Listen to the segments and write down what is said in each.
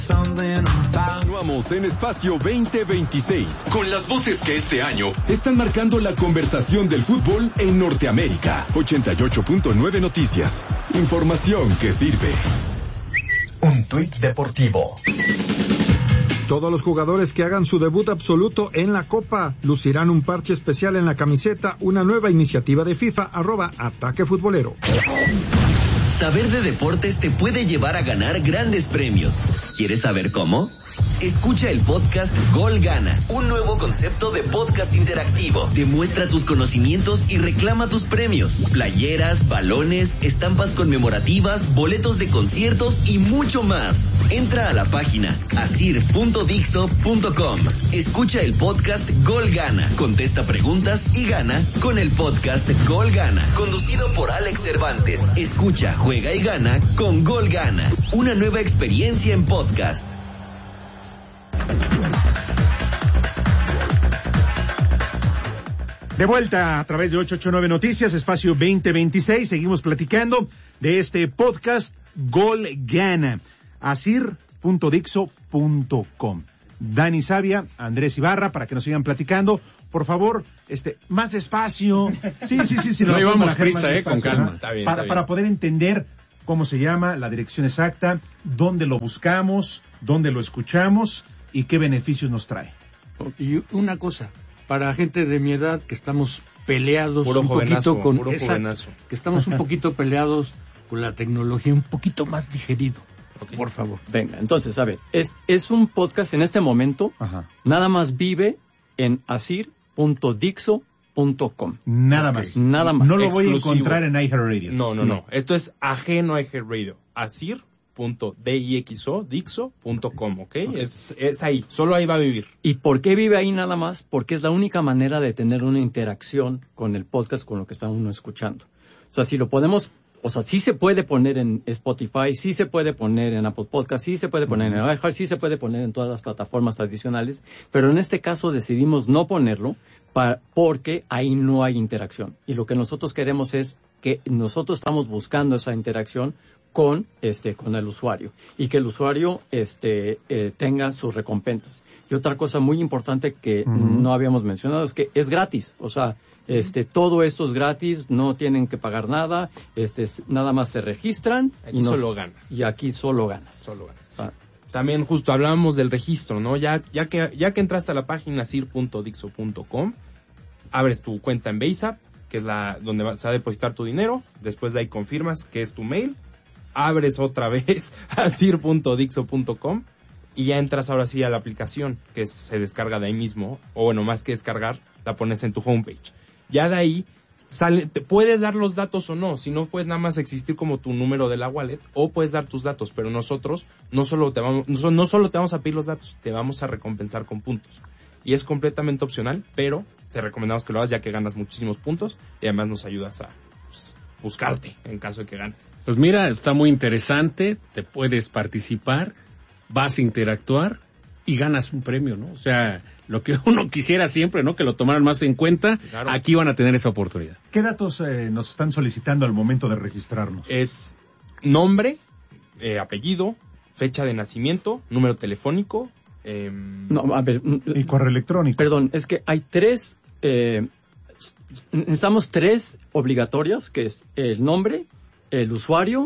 Continuamos en Espacio 2026 con las voces que este año están marcando la conversación del fútbol en Norteamérica. 88.9 Noticias. Información que sirve. Un tuit deportivo. Todos los jugadores que hagan su debut absoluto en la Copa lucirán un parche especial en la camiseta, una nueva iniciativa de FIFA, @Ataque Futbolero. Saber de deportes te puede llevar a ganar grandes premios. ¿Quieres saber cómo? Escucha el podcast Gol Gana, un nuevo concepto de podcast interactivo. Demuestra tus conocimientos y reclama tus premios. Playeras, balones, estampas conmemorativas, boletos de conciertos y mucho más. Entra a la página asir.dixo.com. Escucha el podcast Gol Gana. Contesta preguntas y gana con el podcast Gol Gana, conducido por Alex Cervantes. Escucha, juega y gana con Gol Gana. Una nueva experiencia en podcast. De vuelta a través de 889 Noticias, Espacio 2026. Seguimos platicando de este podcast Gol Gana. asir.dixo.com. Dani Savia, Andrés Ibarra, para que nos sigan platicando. Por favor, más despacio. Sí. No llevamos prisa, con calma. Está bien, para poder entender cómo se llama, la dirección exacta, dónde lo buscamos, dónde lo escuchamos y qué beneficios nos trae. Y una cosa, para gente de mi edad que estamos peleados puro un jovenazo, poquito con puro jovenazo. Que estamos un poquito peleados con la tecnología, un poquito más digerido. Okay. Por favor. Venga, entonces, a ver, es un podcast en este momento, nada más vive en asir.dixo.com. Nada más. Nada más. No lo voy a encontrar en iHeartRadio. No. Esto es ajeno a iHeartRadio. asir.dixo.com, ¿ok? Es ahí, solo ahí va a vivir. ¿Y por qué vive ahí nada más? Porque es la única manera de tener una interacción con el podcast, con lo que está uno escuchando. O sea, si lo podemos... O sea, sí se puede poner en Spotify, sí se puede poner en Apple Podcast, sí se puede poner en iHeart, sí se puede poner en todas las plataformas adicionales, pero en este caso decidimos no ponerlo porque ahí no hay interacción. Y lo que nosotros queremos es que nosotros estamos buscando esa interacción con el usuario y que el usuario tenga sus recompensas. Y otra cosa muy importante que no habíamos mencionado es que es gratis, o sea, todo esto es gratis, no tienen que pagar nada, nada más se registran y solo ganas. Y aquí solo ganas. También justo hablábamos del registro, ¿no? Ya que entraste a la página asir.dixo.com, abres tu cuenta en BaseApp, que es donde vas a depositar tu dinero, después de ahí confirmas que es tu mail, abres otra vez asir.dixo.com y ya entras ahora sí a la aplicación, que se descarga de ahí mismo, o bueno, más que descargar, la pones en tu homepage. Ya de ahí te puedes dar los datos o no, si no puedes nada más existir como tu número de la wallet, o puedes dar tus datos, pero nosotros no solo te vamos a pedir los datos, te vamos a recompensar con puntos. Y es completamente opcional, pero te recomendamos que lo hagas ya que ganas muchísimos puntos y además nos ayudas a buscarte en caso de que ganes. Pues mira, está muy interesante, te puedes participar, vas a interactuar y ganas un premio, ¿no? O sea, lo que uno quisiera siempre, ¿no? Que lo tomaran más en cuenta, claro. Aquí van a tener esa oportunidad. ¿Qué datos nos están solicitando al momento de registrarnos? Es nombre, apellido, fecha de nacimiento, número telefónico. No, a ver. Y correo electrónico. Perdón, es que hay necesitamos tres obligatorias, que es el nombre, el usuario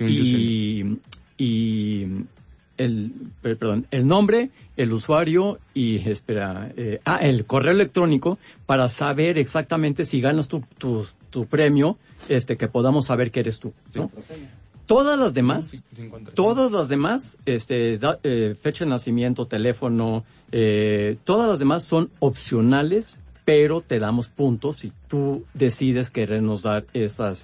el nombre, el usuario y el correo electrónico para saber exactamente si ganas tu premio, que podamos saber que eres tú, ¿no? Todas las demás, fecha de nacimiento, teléfono, todas las demás son opcionales, pero te damos puntos si tú decides querernos dar esos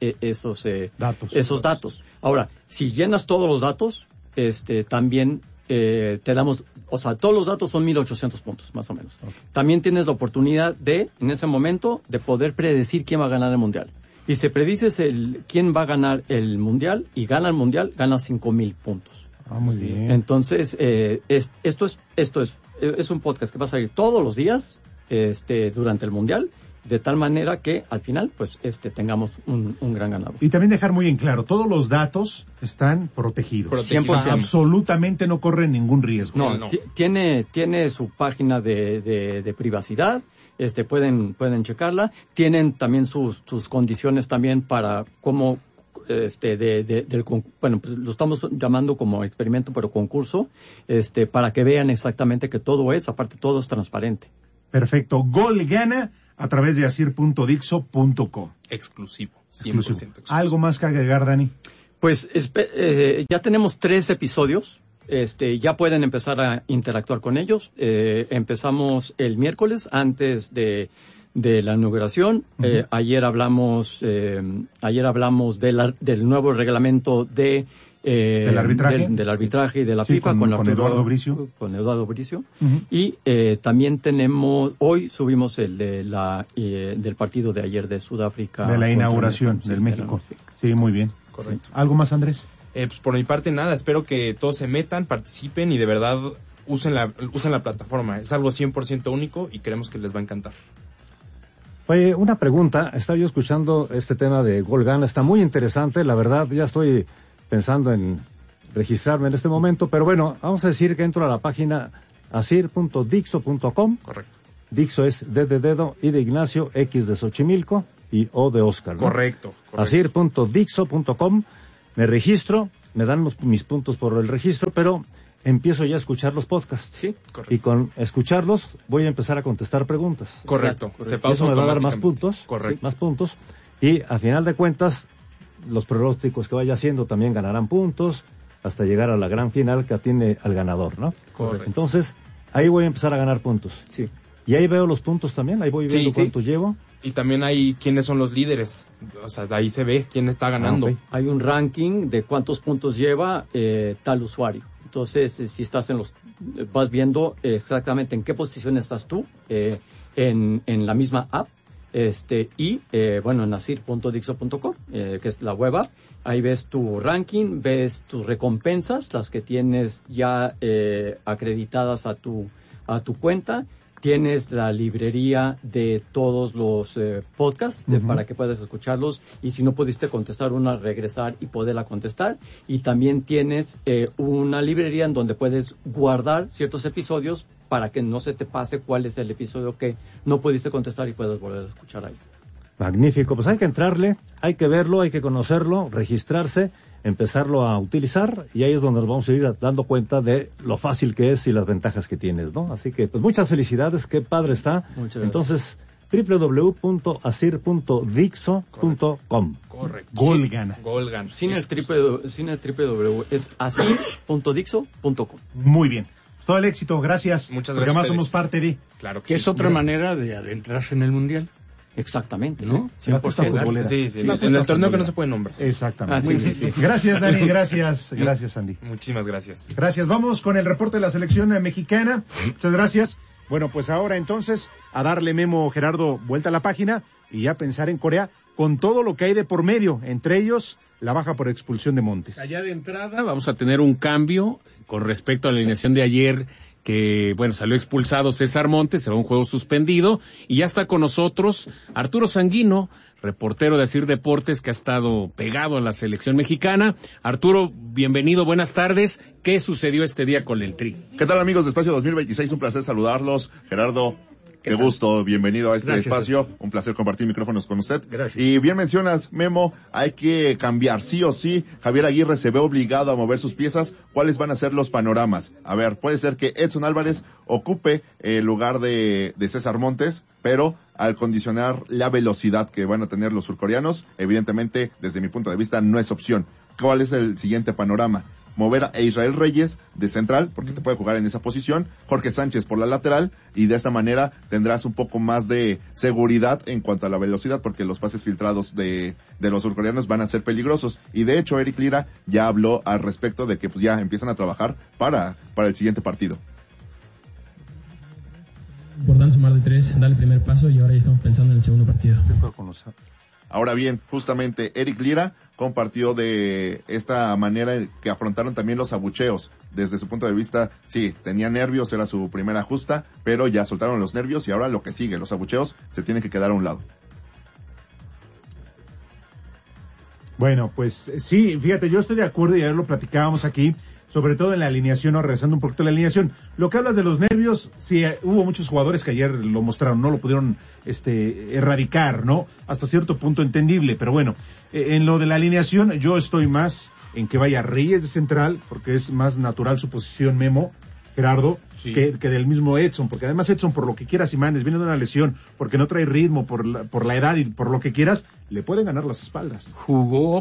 datos. Ahora, si llenas todos los datos, también te damos, o sea, todos los datos son 1,800 puntos, más o menos. Okay. También tienes la oportunidad en ese momento, de poder predecir quién va a ganar el Mundial. Y si predices quién va a ganar el Mundial y gana el Mundial, ganas 5,000 puntos. Muy bien. Entonces, esto es un podcast que va a salir todos los días, durante el Mundial, de tal manera que al final pues tengamos un gran ganador. Y también dejar muy en claro, todos los datos están protegidos. 100%. Absolutamente no corren ningún riesgo. No. Tiene su página de privacidad, pueden checarla, tienen también sus condiciones también para cómo pues lo estamos llamando como experimento, pero concurso, para que vean exactamente que todo es transparente. Perfecto. Gol Gana a través de asir.dixo.com. Exclusivo. 100% exclusivo. ¿Algo más que agregar, Dani? Pues ya tenemos 3 episodios. Ya pueden empezar a interactuar con ellos. Empezamos el miércoles antes de la inauguración. Uh-huh. Ayer hablamos del nuevo reglamento del arbitraje y de la FIFA con Eduardo Bricio. Con Eduardo Bricio. Uh-huh. Y también hoy subimos el del partido de ayer de Sudáfrica. De la inauguración del México. Sí, muy bien. Correcto. ¿Algo más, Andrés? Pues por mi parte nada, espero que todos se metan, participen y de verdad usen la plataforma. Es algo 100% único y creemos que les va a encantar. Oye, una pregunta, estaba yo escuchando este tema de Gol Gana, está muy interesante, la verdad ya estoy pensando en registrarme en este momento, pero bueno, vamos a decir que entro a la página asir.dixo.com. Correcto. Dixo es D de dedo, I de Ignacio, X de Xochimilco y O de Oscar, ¿no? Correcto. Asir.dixo.com, me registro, me dan mis puntos por el registro, pero empiezo ya a escuchar los podcasts. Sí, correcto. Y con escucharlos voy a empezar a contestar preguntas. Correcto. Se pausa. Eso me va a dar más puntos. Correcto. Más puntos. Y a final de cuentas, los pronósticos que vaya haciendo también ganarán puntos hasta llegar a la gran final que atiene al ganador, ¿no? Correcto. Entonces, ahí voy a empezar a ganar puntos. Sí. Y ahí veo los puntos también, ahí voy viendo cuántos llevo. Y también hay quiénes son los líderes, o sea, ahí se ve quién está ganando. Okay. Hay un ranking de cuántos puntos lleva tal usuario. Entonces, si estás vas viendo exactamente en qué posición estás tú en la misma app, en asir.dixo.com, que es la web app. Ahí ves tu ranking, ves tus recompensas, las que tienes ya acreditadas a tu cuenta. Tienes la librería de todos los podcasts para que puedas escucharlos, y si no pudiste contestar una, regresar y poderla contestar. Y también tienes una librería en donde puedes guardar ciertos episodios para que no se te pase cuál es el episodio que no pudiste contestar y puedas volver a escuchar ahí. Magnífico, pues hay que entrarle, hay que verlo, hay que conocerlo, registrarse, empezarlo a utilizar, y ahí es donde nos vamos a ir dando cuenta de lo fácil que es y las ventajas que tienes, ¿no? Así que, pues muchas felicidades, qué padre está. Muchas gracias. Entonces, www.asir.dixo.com. Correcto. Gol Gana. Gol Gana. Sin el www, es asir.dixo.com. Muy bien. Todo el éxito, gracias. Muchas porque gracias. además somos parte de... Claro que Que sí. es otra manera de adentrarse en el Mundial. Exactamente, ¿No? La apuesta 100%. futbolera. Sí, La apuesta en el torneo que futbolera. no se puede nombrar. Exactamente. Sí. Gracias, Dani, gracias, Andy. Muchísimas gracias. Gracias. Vamos con el reporte de la selección mexicana. Muchas gracias. Bueno, pues ahora entonces a darle, Memo, Gerardo, vuelta a la página y ya pensar en Corea con todo lo que hay de por medio, entre ellos la baja por expulsión de Montes. Allá de entrada vamos a tener un cambio con respecto a la alineación de ayer, que, bueno, salió expulsado César Montes, se va a un juego suspendido, y ya está con nosotros Arturo Sanguino, reportero de Asir Deportes, que ha estado pegado a la selección mexicana. Arturo, bienvenido, buenas tardes. ¿Qué sucedió este día con el Tri? ¿Qué tal, amigos de Espacio 2026? Un placer saludarlos. Gerardo, qué gusto, bienvenido a este espacio. Un placer compartir micrófonos con usted. Gracias. Y bien mencionas, Memo, hay que cambiar, sí o sí. Javier Aguirre se ve obligado a mover sus piezas. ¿Cuáles van a ser los panoramas? A ver, puede ser que Edson Álvarez ocupe el lugar de César Montes, pero al condicionar la velocidad que van a tener los surcoreanos, evidentemente, desde mi punto de vista, no es opción. ¿Cuál es el siguiente panorama? Mover a Israel Reyes de central, porque te puede jugar en esa posición, Jorge Sánchez por la lateral, y de esa manera tendrás un poco más de seguridad en cuanto a la velocidad, porque los pases filtrados de los surcoreanos van a ser peligrosos. Y de hecho, Eric Lira ya habló al respecto de que pues ya empiezan a trabajar para el siguiente partido. Importante sumar de 3, dar el primer paso, y ahora ya estamos pensando en el segundo partido. Ahora bien, justamente Eric Lira compartió de esta manera que afrontaron también los abucheos. Desde su punto de vista, sí, tenía nervios, era su primera justa, pero ya soltaron los nervios y ahora lo que sigue, los abucheos se tienen que quedar a un lado. Bueno, pues sí, fíjate, yo estoy de acuerdo y ayer lo platicábamos aquí, sobre todo en la alineación, ¿no? Regresando un poquito a la alineación. Lo que hablas de los nervios, sí, hubo muchos jugadores que ayer lo mostraron, no lo pudieron erradicar, ¿no? Hasta cierto punto entendible, pero bueno, en lo de la alineación yo estoy más en que vaya Reyes de central, porque es más natural su posición, Memo, Gerardo, sí, que del mismo Edson, porque además Edson, por lo que quieras, Imanes, viene de una lesión, porque no trae ritmo, por la edad y por lo que quieras, le pueden ganar las espaldas. Jugó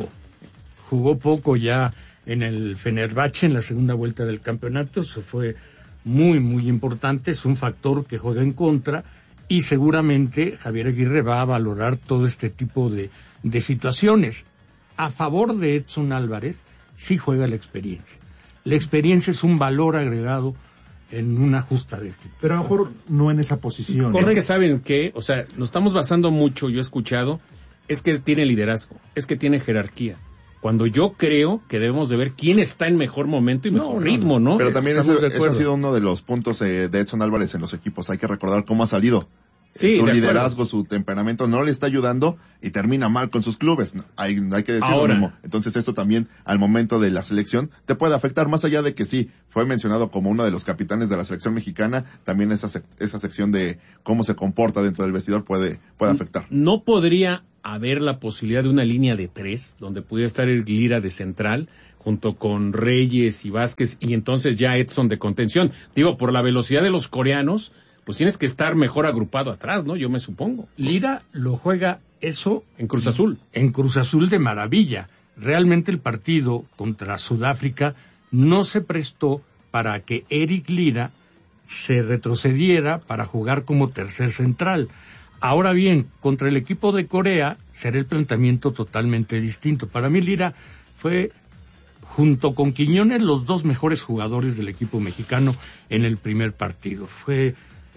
poco ya en el Fenerbahce en la segunda vuelta del campeonato, eso fue muy, muy importante, es un factor que juega en contra, y seguramente Javier Aguirre va a valorar todo este tipo de situaciones. A favor de Edson Álvarez, sí juega la experiencia. La experiencia es un valor agregado en una justa de este. Pero a lo mejor no en esa posición. Es que saben que, o sea, nos estamos basando mucho, yo he escuchado, es que tiene liderazgo, es que tiene jerarquía. Cuando yo creo que debemos de ver quién está en mejor momento y mejor ritmo, ¿no? Pero también ese ha sido uno de los puntos de Edson Álvarez en los equipos. Hay que recordar cómo ha salido. Sí, su liderazgo, su temperamento no le está ayudando y termina mal con sus clubes. No, hay que decirlo, Memo. Entonces esto también al momento de la selección te puede afectar, más allá de que sí, fue mencionado como uno de los capitanes de la selección mexicana, también esa sección de cómo se comporta dentro del vestidor puede afectar. No podría haber la posibilidad de una línea de 3, donde pudiera estar el Lira de central, junto con Reyes y Vázquez, y entonces ya Edson de contención. Digo, por la velocidad de los coreanos, pues tienes que estar mejor agrupado atrás, ¿no? Yo me supongo. Lira lo juega eso en Cruz Azul. En Cruz Azul de maravilla. Realmente el partido contra Sudáfrica no se prestó para que Eric Lira se retrocediera para jugar como tercer central. Ahora bien, contra el equipo de Corea será el planteamiento totalmente distinto. Para mí Lira fue, junto con Quiñones, los dos mejores jugadores del equipo mexicano en el primer partido. Fue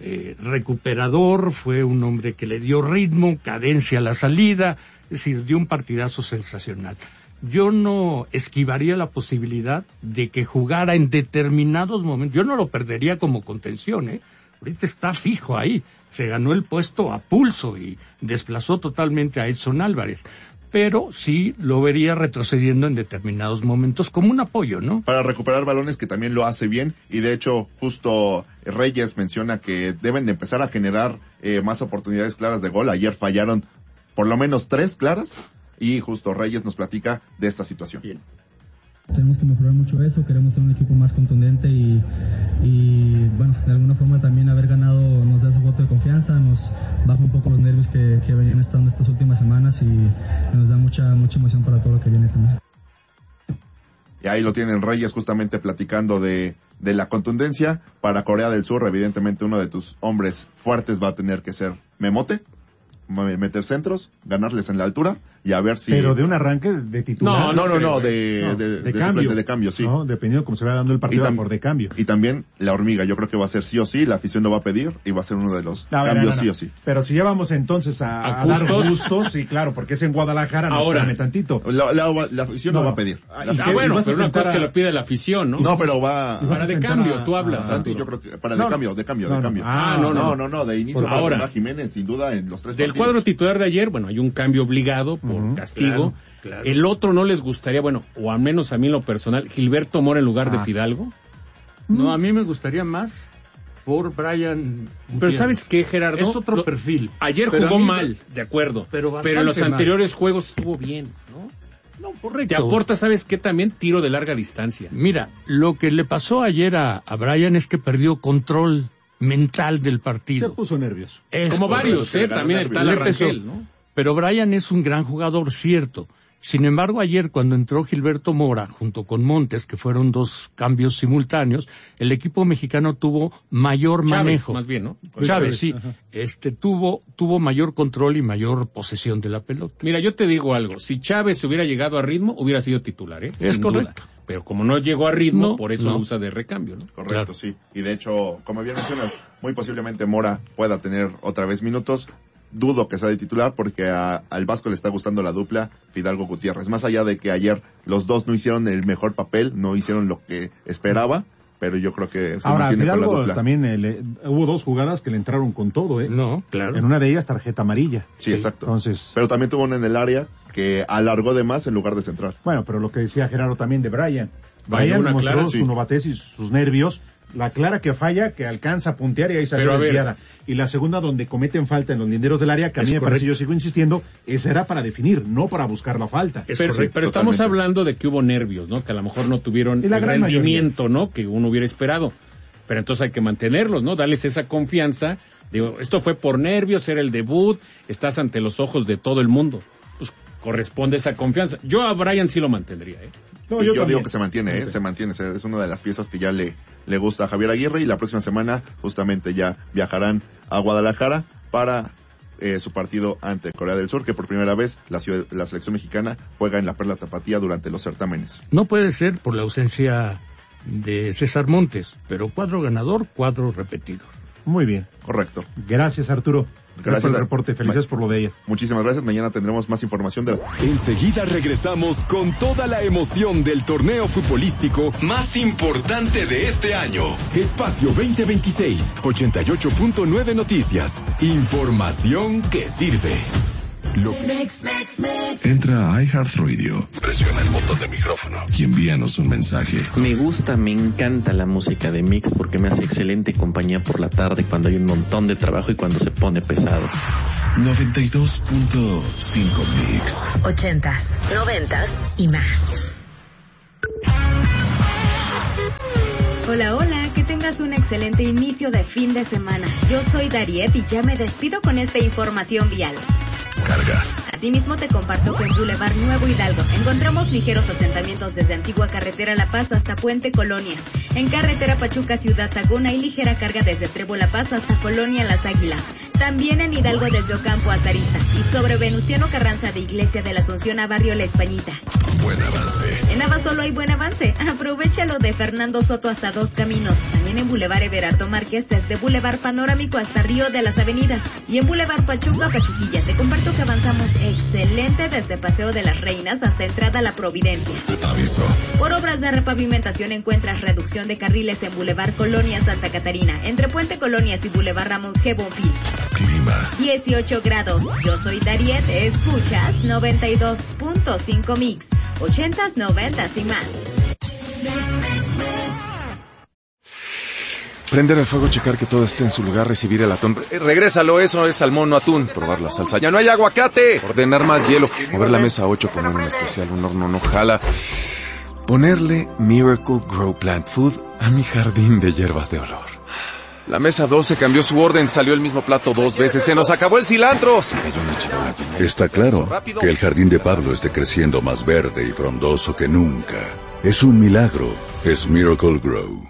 recuperador, fue un hombre que le dio ritmo, cadencia a la salida, es decir, dio un partidazo sensacional. Yo no esquivaría la posibilidad de que jugara en determinados momentos, yo no lo perdería como contención, ahorita está fijo ahí, se ganó el puesto a pulso y desplazó totalmente a Edson Álvarez, pero sí lo vería retrocediendo en determinados momentos como un apoyo, ¿no? Para recuperar balones, que también lo hace bien, y de hecho justo Reyes menciona que deben de empezar a generar más oportunidades claras de gol. Ayer fallaron por lo menos 3 claras, y justo Reyes nos platica de esta situación. Bien. Tenemos que mejorar mucho eso, queremos ser un equipo más contundente y bueno, de alguna forma también haber ganado nos da ese voto de confianza, nos baja un poco los nervios que venían estando estas últimas semanas y nos da mucha emoción para todo lo que viene también. Y ahí lo tienen Reyes justamente platicando de la contundencia. Para Corea del Sur, evidentemente uno de tus hombres fuertes va a tener que ser Memote, meter centros, ganarles en la altura y a ver si... Pero de un arranque de titular. No, de cambio. De cambio, sí. No, dependiendo de cómo se va dando el partido por de cambio. Y también la hormiga, yo creo que va a ser sí o sí, la afición lo va a pedir y va a ser uno de los cambios sí o sí. Pero si ya vamos entonces a dar gustos, sí, claro, porque es en Guadalajara, ahora, no tantito. La afición no va a pedir. Bueno, pero una cosa es que lo pide la afición, ¿no? No, pero va... Para de cambio, tú hablas. Santi, yo creo que para de cambio. No, de inicio ahora, Jiménez, sin duda, en los 3 partidos. Del cuadro titular de ayer, bueno, hay un cambio obligado por castigo. Claro. El otro no les gustaría, bueno, o al menos a mí en lo personal, Gilberto Mora en lugar de Fidalgo. No, a mí me gustaría más por Brian. Pero ¿sabes qué, Gerardo? Es otro perfil. Ayer jugó mal, de acuerdo. Pero en los anteriores juegos estuvo bien, ¿no? No, correcto. Te aporta, ¿sabes qué? También tiro de larga distancia. Mira, lo que le pasó ayer a Brian es que perdió control mental del partido. Se puso nervioso. Como varios, también el tal Rangel, ¿no? Pero Brian es un gran jugador, cierto. Sin embargo, ayer cuando entró Gilberto Mora junto con Montes, que fueron 2 cambios simultáneos, el equipo mexicano tuvo mayor manejo. Más bien, ¿no? Chávez, sí. Tuvo mayor control y mayor posesión de la pelota. Mira, yo te digo algo. Si Chávez hubiera llegado a ritmo, hubiera sido titular, ¿eh? Es correcto. Duda. Pero como no llegó a ritmo, por eso usa de recambio, ¿no? Correcto, claro. Sí. Y de hecho, como bien mencionas, muy posiblemente Mora pueda tener otra vez minutos. dudo que sea de titular porque al Vasco le está gustando la dupla Fidalgo Gutiérrez. Más allá de que ayer los dos no hicieron el mejor papel, no hicieron lo que esperaba, pero yo creo que se mantiene Fidalgo con la dupla. También hubo 2 jugadas que le entraron con todo, No, claro. En una de ellas tarjeta amarilla. Sí, exacto. Entonces, pero también tuvo una en el área que alargó de más en lugar de centrar. bueno, pero lo que decía Gerardo también de Brian. Vaya, Brian una mostró clara, su sí. novatez y sus nervios. La clara que falla, que alcanza a puntear y ahí salió Pero a ver. desviada. Y la segunda donde cometen falta en los linderos del área, que a mí Es me parece, correcto. yo sigo insistiendo, esa era para definir, no para buscar la falta. Pero correcto, estamos totalmente. hablando de que hubo nervios, ¿no? Que a lo mejor no tuvieron Y la el gran rendimiento, ¿no? Que uno hubiera esperado. Pero entonces hay que mantenerlos, ¿no? Darles esa confianza. Digo, esto fue por nervios, era el debut, estás ante los ojos de todo el mundo. Pues corresponde esa confianza. Yo a Brian sí lo mantendría, ¿eh? No, Y yo también. digo que se mantiene, se mantiene, es una de las piezas que ya le gusta a Javier Aguirre y la próxima semana justamente ya viajarán a Guadalajara para su partido ante Corea del Sur, que por primera vez la selección mexicana juega en la Perla Tapatía durante los certámenes. No puede ser por la ausencia de César Montes, pero cuadro ganador, cuadro repetido. Muy bien. Correcto. Gracias, Arturo. Gracias por el reporte. Felicidades por lo de ella. Muchísimas gracias. Mañana tendremos más información de Enseguida regresamos con toda la emoción del torneo futbolístico más importante de este año. Espacio 2026, 88.9 Noticias. Información que sirve. Entra a iHeartRadio, presiona el botón de micrófono y envíanos un mensaje. Me encanta la música de Mix porque me hace excelente compañía por la tarde cuando hay un montón de trabajo y cuando se pone pesado. 92.5 Mix. 80s, 90s y más. Hola, hola, que tengas un excelente inicio de fin de semana. Yo soy Dariet y ya me despido con esta información vial. Carga. Asimismo te comparto que en Boulevard Nuevo Hidalgo encontramos ligeros asentamientos desde Antigua Carretera La Paz hasta Puente Colonias. En Carretera Pachuca Ciudad Taguna hay ligera carga desde Trevo La Paz hasta Colonia Las Águilas. También en Hidalgo desde Ocampo hasta Arista. Y sobre Venustiano Carranza de Iglesia de la Asunción a Barrio La Españita. Buen avance. En Ava solo hay buen avance. Aprovéchalo de Fernando Soto hasta Dos Caminos. También en Boulevard Everardo Márquez desde Boulevard Panorámico hasta Río de las Avenidas. Y en Boulevard Pachuca Pachuquilla te comparto que avanzamos excelente desde Paseo de las Reinas hasta Entrada a la Providencia. Aviso. Por obras de repavimentación encuentras reducción de carriles en Boulevard Colonia Santa Catarina, entre Puente Colonias y Boulevard Ramón G. Bonfil. Clima. 18 grados. Yo soy Dariet. Escuchas 92.5 Mix. 80s, 90s y más. Prender el fuego, checar que todo esté en su lugar, recibir el atún. Regrésalo, eso es salmón, no atún. Probar la salsa. ¡Ya no hay aguacate! Ordenar más hielo. Mover la mesa 8, poner un especial, un horno no jala. Ponerle Miracle Grow Plant Food a mi jardín de hierbas de olor. La mesa 12 cambió su orden, salió el mismo plato 2 veces. ¡Se nos acabó el cilantro! Se cayó una charola. Está claro que el jardín de Pablo esté creciendo más verde y frondoso que nunca. Es un milagro. Es Miracle Grow.